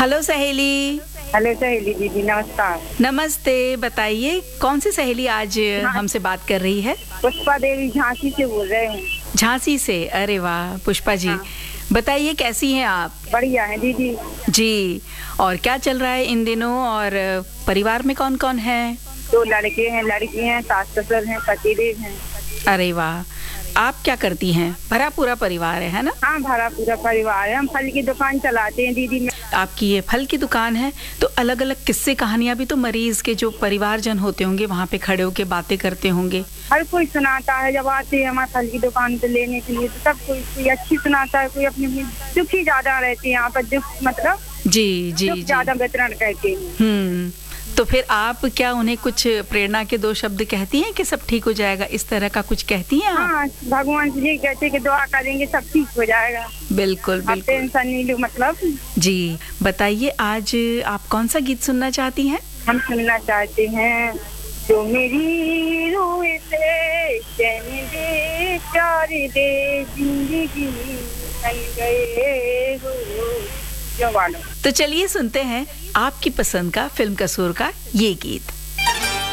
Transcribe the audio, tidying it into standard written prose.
Hello सहेली। Hello सहेली दीदी, नमस्कार। नमस्ते, बताइए कौन सी सहेली आज हमसे बात कर रही है? पुष्पा देवी झांसी से बोल रहे हैं। झांसी से? अरे वाह पुष्पा जी, बताइए कैसी हैं आप? बढ़िया है दीदी जी। और क्या चल रहा है इन दिनों, और परिवार में कौन कौन है? 2 लड़के हैं, लड़की हैं, सास ससुर हैं, पतिदेव हैं। अरे वाह, आप क्या करती हैं? भरा पूरा परिवार है ना? हाँ, भरा पूरा परिवार है। हम फल की दुकान चलाते हैं दीदी। आपकी ये फल की दुकान है तो अलग अलग किस्से कहानियां भी तो मरीज के जो परिवारजन होते होंगे वहाँ पे खड़े होके बातें करते होंगे। हर कोई सुनाता है, जब आते हैं हमारे फल की दुकान पे लेने के लिए तो सब कोई अच्छी सुनाता है, कोई अपनी दुखी ज्यादा रहती है यहाँ पर, दुख मतलब जी जी जी ज्यादा वितरण करते हैं। तो फिर आप क्या उन्हें कुछ प्रेरणा के 2 शब्द कहती हैं कि सब ठीक हो जाएगा, इस तरह का कुछ कहती हैं आप? हाँ, भगवान से ये कहते हैं कि दुआ करेंगे सब ठीक हो जाएगा। बिल्कुल बिल्कुल, टेंशन नहीं लो मतलब। जी बताइए आज आप कौन सा गीत सुनना चाहती हैं? हम सुनना चाहते हैं जो मेरी रूह से चैन दे, प्यार दे, जिंदगी बन गए हो जो वालों। तो चलिए सुनते हैं आपकी पसंद का फिल्म कसूर का ये गीत।